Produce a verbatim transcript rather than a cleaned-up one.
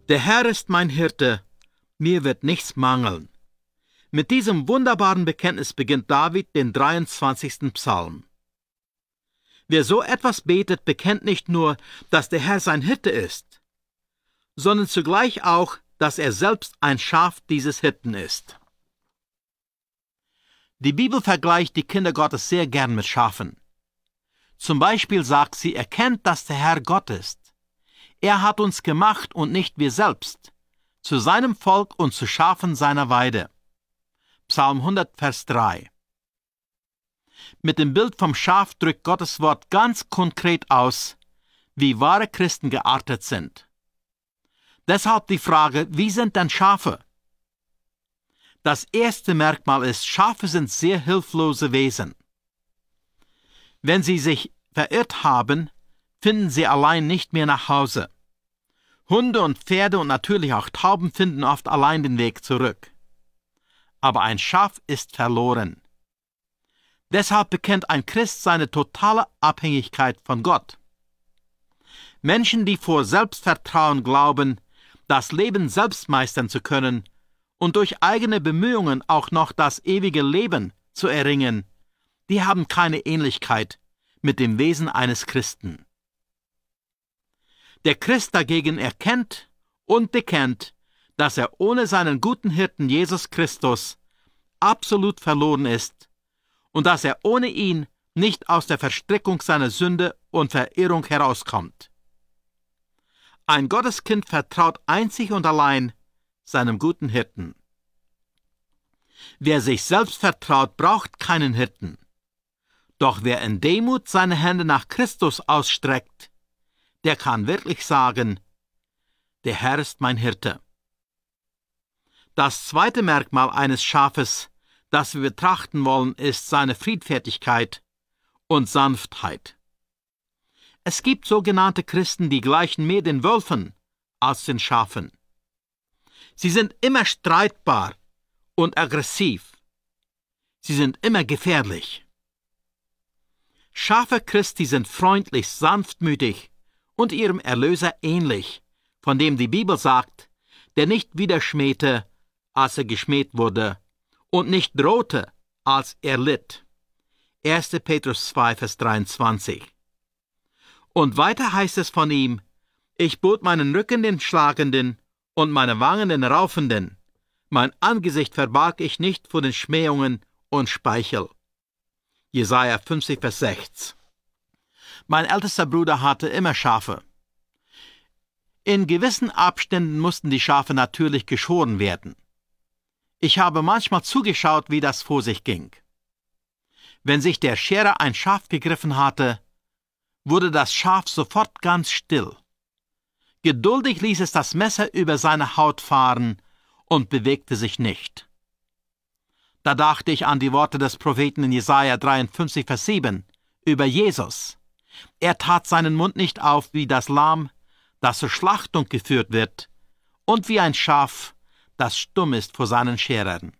Der Herr ist mein Hirte, mir wird nichts mangeln. Mit diesem wunderbaren Bekenntnis beginnt David den dreiundzwanzigsten Psalm. Wer so etwas betet, bekennt nicht nur, dass der Herr sein Hirte ist, sondern zugleich auch, dass er selbst ein Schaf dieses Hirten ist. Die Bibel vergleicht die Kinder Gottes sehr gern mit Schafen. Zum Beispiel sagt sie, erkennt, dass der Herr Gott ist. Er hat uns gemacht und nicht wir selbst, zu seinem Volk und zu Schafen seiner Weide. Psalm hundert, Vers drei. Mit dem Bild vom Schaf drückt Gottes Wort ganz konkret aus, wie wahre Christen geartet sind. Deshalb die Frage, wie sind denn Schafe? Das erste Merkmal ist, Schafe sind sehr hilflose Wesen. Wenn sie sich verirrt haben, finden sie allein nicht mehr nach Hause. Hunde und Pferde und natürlich auch Tauben finden oft allein den Weg zurück. Aber ein Schaf ist verloren. Deshalb bekennt ein Christ seine totale Abhängigkeit von Gott. Menschen, die vor Selbstvertrauen glauben, das Leben selbst meistern zu können und durch eigene Bemühungen auch noch das ewige Leben zu erringen, die haben keine Ähnlichkeit mit dem Wesen eines Christen. Der Christ dagegen erkennt und bekennt, dass er ohne seinen guten Hirten Jesus Christus absolut verloren ist und dass er ohne ihn nicht aus der Verstrickung seiner Sünde und Verirrung herauskommt. Ein Gotteskind vertraut einzig und allein seinem guten Hirten. Wer sich selbst vertraut, braucht keinen Hirten. Doch wer in Demut seine Hände nach Christus ausstreckt, der kann wirklich sagen, der Herr ist mein Hirte. Das zweite Merkmal eines Schafes, das wir betrachten wollen, ist seine Friedfertigkeit und Sanftheit. Es gibt sogenannte Christen, die gleichen mehr den Wölfen als den Schafen. Sie sind immer streitbar und aggressiv. Sie sind immer gefährlich. Schafe Christi sind freundlich, sanftmütig und ihrem Erlöser ähnlich, von dem die Bibel sagt, der nicht wieder schmähte, als er geschmäht wurde, und nicht drohte, als er litt. erster Petrus zwei, Vers dreiundzwanzig. Und weiter heißt es von ihm, ich bot meinen Rücken den Schlagenden und meine Wangen den Raufenden. Mein Angesicht verbarg ich nicht vor den Schmähungen und Speichel. Jesaja fünfzig, Vers sechs. Mein ältester Bruder hatte immer Schafe. In gewissen Abständen mussten die Schafe natürlich geschoren werden. Ich habe manchmal zugeschaut, wie das vor sich ging. Wenn sich der Scherer ein Schaf gegriffen hatte, wurde das Schaf sofort ganz still. Geduldig ließ es das Messer über seine Haut fahren und bewegte sich nicht. Da dachte ich an die Worte des Propheten in Jesaja dreiundfünfzig, Vers sieben über Jesus. Er tat seinen Mund nicht auf wie das Lamm, das zur Schlachtung geführt wird, und wie ein Schaf, das stumm ist vor seinen Scherern.